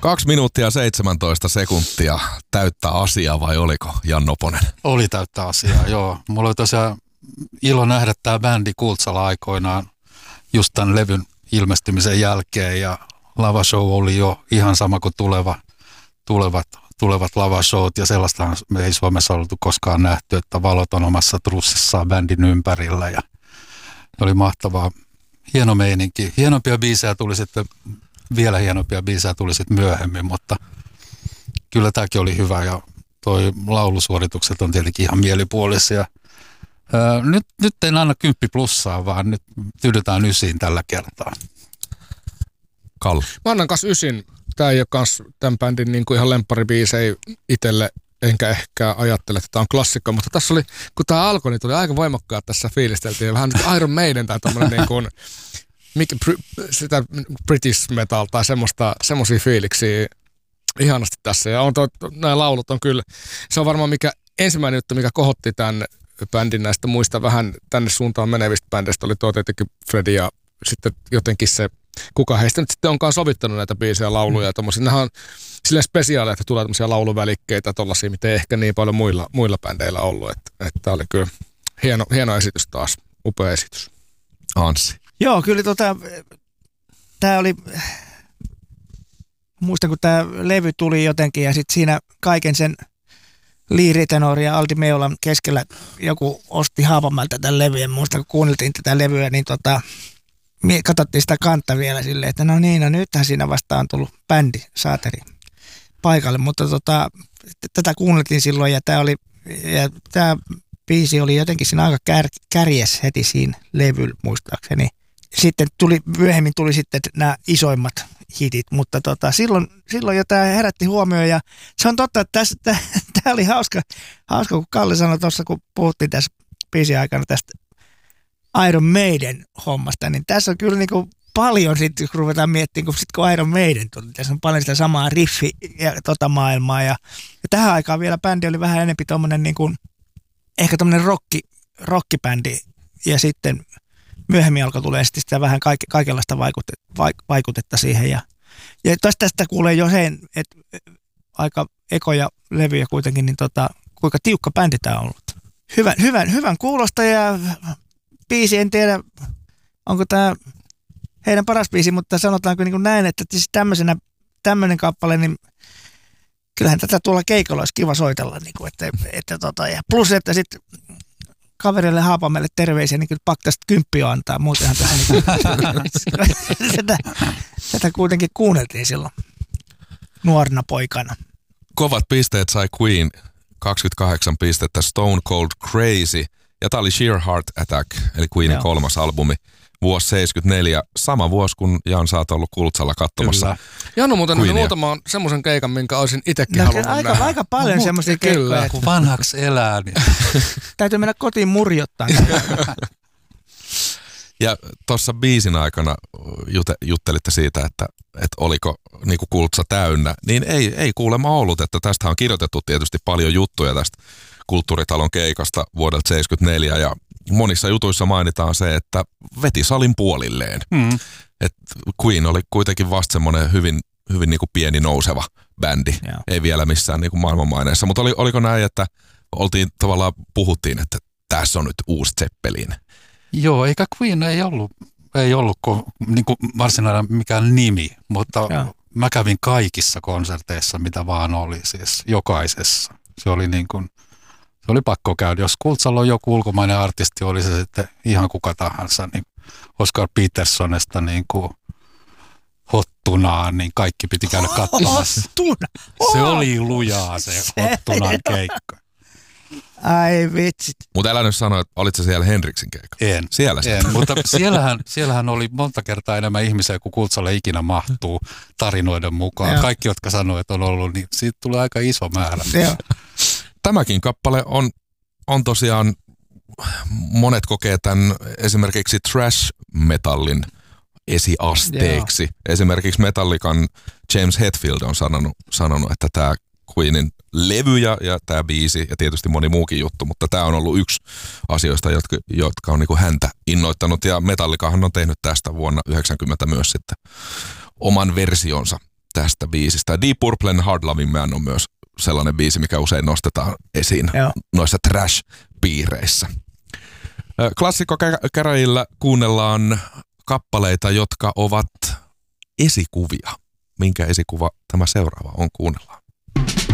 2 minuuttia 17 sekuntia täyttä asiaa vai oliko, Jan Noponen? Oli täyttä asiaa, joo. Mulla oli tosiaan ilo nähdä tämä bändi Kultsalla aikoinaan just tämän levyn ilmestymisen jälkeen ja lavashow oli jo ihan sama kuin tulevat lavashowt ja sellaistahan me ei Suomessa oltu koskaan nähty, että valot on omassa trussissaan bändin ympärillä ja oli mahtavaa. Hieno meininki. Hienompia biisejä tuli sitten, vielä hienompia biisejä tuli sitten myöhemmin, mutta kyllä tämäkin oli hyvä ja toi laulusuoritukset on tietenkin ihan mielipuolisia. Nyt en anna 10 plussaa, vaan nyt tyydytään 9 tällä kertaa. Kalle. Mä annan kanssa 9. Tämä ei ole kans tämän bändin niin kuin ihan lempparibiisejä itselle, enkä ehkä ajattele, että tämä on klassikko, mutta tässä oli, kun tämä alkoi, niin tuli aika voimakkaat tässä fiilisteltiin. Vähän niin kuin Iron Maiden tai tommoinen niin kuin, sitä British metal tai semmoisia fiiliksiä ihanasti tässä. Ja nämä laulut on kyllä, se on varmaan ensimmäinen juttu, mikä kohotti tämän bändin näistä muista vähän tänne suuntaan menevistä bändeistä, oli tietenkin Freddy ja sitten jotenkin se, kuka heistä nyt sitten onkaan sovittanut näitä biisejä, lauluja ja tommosia. Nämä on silleen spesiaaleja, että tulee tämmöisiä lauluvälikkeitä tollaisia, mitä ei ehkä niin paljon muilla bändeillä ollut. Että tämä oli kyllä hieno esitys taas, upea esitys. Anssi. Joo, kyllä tämä oli, muistan kun tämä levy tuli jotenkin ja sitten siinä kaiken sen liiritenori ja Aldi Meolan keskellä joku osti Haapamäeltä tämän levyyn. Muistan kun kuunneltiin tätä levyä, niin katsottiin sitä kantta vielä silleen, että no nythän siinä vasta on tullut bändi, saateri paikalle, mutta tätä kuunneltiin silloin ja tämä biisi oli jotenkin siinä aika kärjes heti siinä levyllä muistaakseni. Sitten myöhemmin tuli sitten nämä isoimmat hitit, mutta silloin jo tämä herätti huomioon ja se on totta, että tämä oli hauska kun Kalle sanoi tuossa, kun puhuttiin tässä biisin aikana tästä Iron Maiden hommasta, niin tässä on kyllä niin paljon sitten, kun ruvetaan miettimään, kun Iron Maiden tuli, tässä on paljon sitä samaa riffi ja maailmaa ja tähän aikaan vielä bändi oli vähän enemmän tommonen niin kuin, ehkä tommonen rockibändi ja sitten myöhemmin alkoi tulee sitä vähän kaikenlaista vaikutetta siihen ja tästä kuulee jo sen, että aika ekoja levyjä kuitenkin, niin kuinka tiukka bändi tämä on ollut. Hyvän kuulosta ja biisi, en tiedä, onko tämä heidän paras biisi, mutta sanotaanko niin kuin näin, että siis tämmöinen kappale, niin kyllähän tätä tuolla keikolla olisi kiva soitella. Niin kuin, ja plus, että sitten kaverille Haapamäelle terveisiä, niin kyllä pakko tästä 10 antaa. Muutenhan tässä niin tätä kuitenkin kuunneltiin silloin nuorena poikana. Kovat pisteet sai Queen, 28 pistettä, Stone Cold Crazy. Ja tämä oli Sheer Heart Attack, eli Queenin 3. albumi, vuosi 74. Sama vuosi, kun Jan, sä oot ollut Kultsalla katsomassa. Kyllä. Janu muuten muutaman semmoisen keikan, minkä olisin itsekin halunnut nähdä. Aika paljon semmoisia keikkoja. Kun vanhaksi elää, niin täytyy mennä kotiin murjottaa. Ja tuossa biisin aikana juttelitte siitä, että oliko niinku Kultsa täynnä, niin ei kuulemma ollut, että tästä on kirjoitettu tietysti paljon juttuja tästä Kulttuuritalon keikasta vuodelta 1974 ja monissa jutuissa mainitaan se, että veti salin puolilleen. Et Queen oli kuitenkin vasta semmoinen hyvin niinku pieni nouseva bändi, ei vielä missään niinku maailmanmaineessa, mutta oliko näin, että puhuttiin, että tässä on nyt uusi Zeppelin? Joo, eikä Queen ei ollut niinku varsinainen mikään nimi, mutta mä kävin kaikissa konserteissa, mitä vaan oli, siis jokaisessa. Se oli pakko käydä. Jos Kultsalla on joku ulkomainen artisti, oli se sitten ihan kuka tahansa, niin Oscar Petersonesta niin kuin Hottunaan, niin kaikki piti käydä katsomassa. Se oli lujaa se Hottunan keikka. Ai vitsit. Mutta älä nyt sano, että olit sä siellä Henriksin keikalla? En. Siellä en, mutta siellähän oli monta kertaa enemmän ihmisiä, kuin Kultsalle ikinä mahtuu tarinoiden mukaan. Ja. Kaikki, jotka sanoo, että on ollut, niin siitä tulee aika iso määrä. Tämäkin kappale on tosiaan, monet kokee tämän esimerkiksi thrash-metallin esiasteeksi. Esimerkiksi Metallican James Hetfield on sanonut, että tämä Queenin levy ja tämä biisi ja tietysti moni muukin juttu, mutta tämä on ollut yksi asioista, jotka on niinku häntä innoittanut ja Metallicahan on tehnyt tästä vuonna 1990 myös sitten oman versionsa. tästä biisistä. Deep Purplen Hard Loving Man on myös sellainen biisi, mikä usein nostetaan esiin noissa trash-piireissä. Klassikkokäräjillä kuunnellaan kappaleita, jotka ovat esikuvia. Minkä esikuva tämä seuraava on, kuunnellaan.